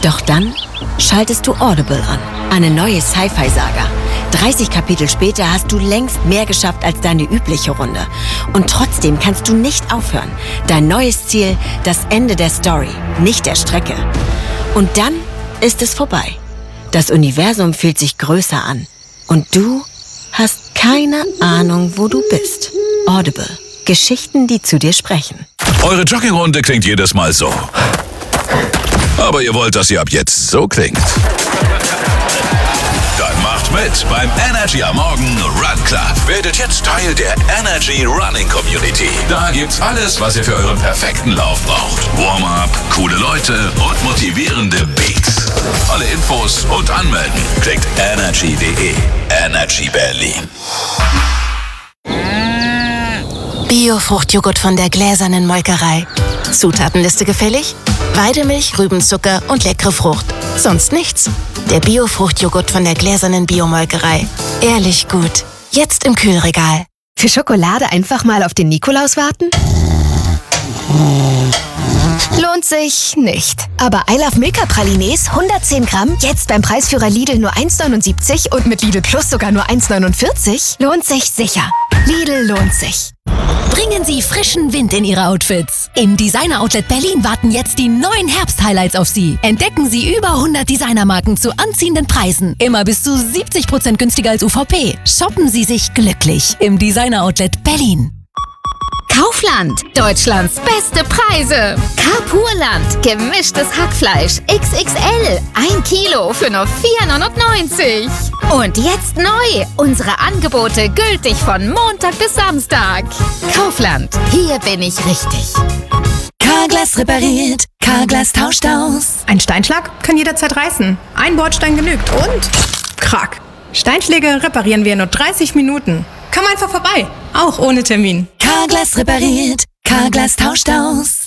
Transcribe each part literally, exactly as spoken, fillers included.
Doch dann schaltest du Audible an. Eine neue Sci-Fi-Saga. dreißig Kapitel später hast du längst mehr geschafft als deine übliche Runde. Und trotzdem kannst du nicht aufhören. Dein neues Ziel, das Ende der Story, nicht der Strecke. Und dann ist es vorbei. Das Universum fühlt sich größer an. Und du hast keine Ahnung, wo du bist. Audible. Geschichten, die zu dir sprechen. Eure Joggingrunde klingt jedes Mal so. Aber ihr wollt, dass sie ab jetzt so klingt. Dann macht mit beim Energy am Morgen Run Club. Werdet jetzt Teil der Energy Running Community. Da gibt's alles, was ihr für euren perfekten Lauf braucht. Warm-up, coole Leute und motivierende Beats. Alle Infos und anmelden klickt energy punkt de. Energy Berlin. Bio-Fruchtjoghurt von der gläsernen Molkerei. Zutatenliste gefällig? Weidemilch, Rübenzucker und leckere Frucht. Sonst nichts. Der Bio-Fruchtjoghurt von der gläsernen Biomolkerei. Ehrlich gut. Jetzt im Kühlregal. Für Schokolade einfach mal auf den Nikolaus warten? Lohnt sich nicht. Aber I Love Milka Pralines hundertzehn Gramm, jetzt beim Preisführer Lidl nur eins neunundsiebzig und mit Lidl Plus sogar nur eins neunundvierzig, lohnt sich sicher. Lidl lohnt sich. Bringen Sie frischen Wind in Ihre Outfits. Im Designer Outlet Berlin warten jetzt die neuen Herbst-Highlights auf Sie. Entdecken Sie über hundert Designermarken zu anziehenden Preisen. Immer bis zu siebzig Prozent günstiger als U V P. Shoppen Sie sich glücklich im Designer Outlet Berlin. Kaufland, Deutschlands beste Preise. Carpurland, gemischtes Hackfleisch X X L, ein Kilo für nur vier neunundneunzig. Und jetzt neu, unsere Angebote gültig von Montag bis Samstag. Kaufland, hier bin ich richtig. Carglass repariert, Carglass tauscht aus. Ein Steinschlag kann jederzeit reißen. Ein Bordstein genügt und krack. Steinschläge reparieren wir in nur dreißig Minuten. Komm einfach vorbei, auch ohne Termin. Carglass repariert, Carglass tauscht aus.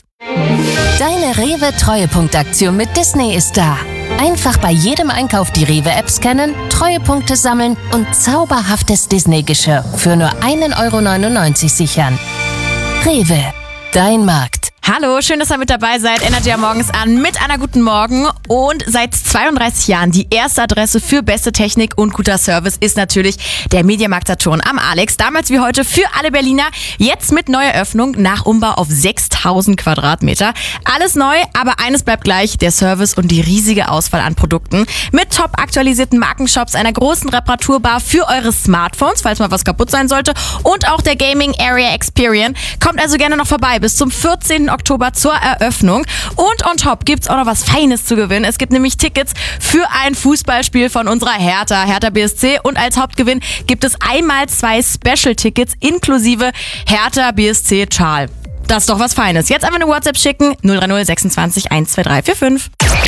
Deine Rewe-Treuepunktaktion mit Disney ist da. Einfach bei jedem Einkauf die Rewe-App scannen, Treuepunkte sammeln und zauberhaftes Disney-Geschirr für nur ein Euro neunundneunzig sichern. Rewe, dein Markt. Hallo, schön, dass ihr mit dabei seid. Energy am Morgens an mit einer guten Morgen. Und seit zweiunddreißig Jahren die erste Adresse für beste Technik und guter Service ist natürlich der Mediamarkt Saturn am Alex. Damals wie heute für alle Berliner. Jetzt mit neuer Öffnung nach Umbau auf sechstausend Quadratmeter. Alles neu, aber eines bleibt gleich, der Service und die riesige Auswahl an Produkten. Mit top aktualisierten Markenshops, einer großen Reparaturbar für eure Smartphones, falls mal was kaputt sein sollte. Und auch der Gaming Area Experience. Kommt also gerne noch vorbei bis zum vierzehnten Oktober zur Eröffnung. Und on top gibt's auch noch was Feines zu gewinnen. Es gibt nämlich Tickets für ein Fußballspiel von unserer Hertha, Hertha B S C. Und als Hauptgewinn gibt es einmal zwei Special-Tickets inklusive Hertha B S C Schal. Das ist doch was Feines. Jetzt einfach eine WhatsApp schicken. null drei null sechsundzwanzig eins zwei drei vier fünf.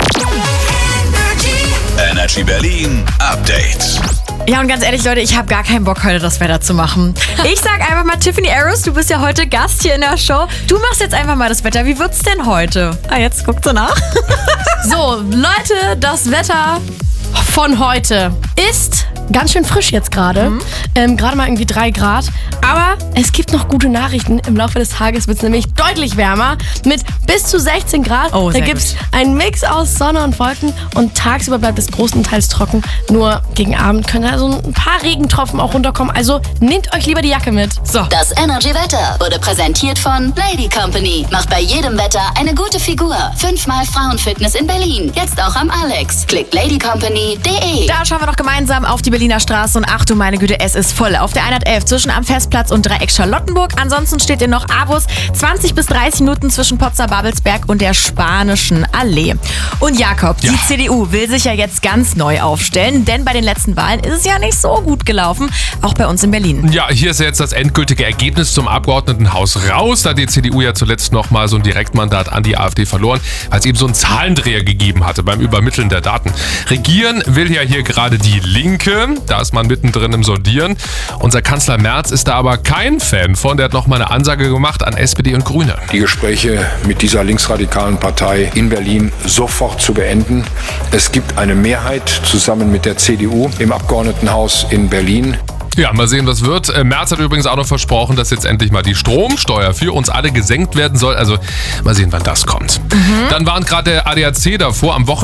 Energy Berlin Update. Ja, und ganz ehrlich, Leute, ich habe gar keinen Bock, heute das Wetter zu machen. Ich sag einfach mal, Tiffany Arrows, du bist ja heute Gast hier in der Show. Du machst jetzt einfach mal das Wetter. Wie wird's denn heute? Ah, jetzt guckt sie nach. So, Leute, das Wetter von heute ist ganz schön frisch jetzt gerade. Mhm. Ähm, gerade mal irgendwie drei Grad. Aber es gibt noch gute Nachrichten. Im Laufe des Tages wird es nämlich deutlich wärmer mit bis zu sechzehn Grad. Oh, da gibt es einen Mix aus Sonne und Wolken und tagsüber bleibt es großenteils trocken. Nur gegen Abend können da so ein paar Regentropfen auch runterkommen. Also nehmt euch lieber die Jacke mit. So. Das Energy-Wetter wurde präsentiert von Lady Company. Macht bei jedem Wetter eine gute Figur. Fünfmal Frauenfitness in Berlin. Jetzt auch am Alex. Klickt ladycompany punkt de. Da schauen wir doch gemeinsam auf die Berliner Straße und ach du meine Güte, es ist voll. Auf der hundertelf zwischen am Festplatz und Dreieck Charlottenburg. Ansonsten steht ihr noch Avus zwanzig bis dreißig Minuten zwischen Potsdam-Babelsberg und der Spanischen Allee. Und Jakob, ja. Die C D U will sich ja jetzt ganz neu aufstellen, denn bei den letzten Wahlen ist es ja nicht so gut gelaufen, auch bei uns in Berlin. Ja, hier ist jetzt das endgültige Ergebnis zum Abgeordnetenhaus raus. Da hat die C D U ja zuletzt noch mal so ein Direktmandat an die AfD verloren, weil es eben so einen Zahlendreher gegeben hatte beim Übermitteln der Daten. Regieren will ja hier gerade die Linke. Da ist man mittendrin im Sondieren. Unser Kanzler Merz ist da aber kein Fan von. Der hat noch mal eine Ansage gemacht an S P D und Grüne. Die Gespräche mit dieser linksradikalen Partei in Berlin sofort zu beenden. Es gibt eine Mehrheit zusammen mit der C D U im Abgeordnetenhaus in Berlin. Ja, mal sehen, was wird. Merz hat übrigens auch noch versprochen, dass jetzt endlich mal die Stromsteuer für uns alle gesenkt werden soll. Also mal sehen, wann das kommt. Mhm. Dann waren gerade der A D A C davor am Wochenende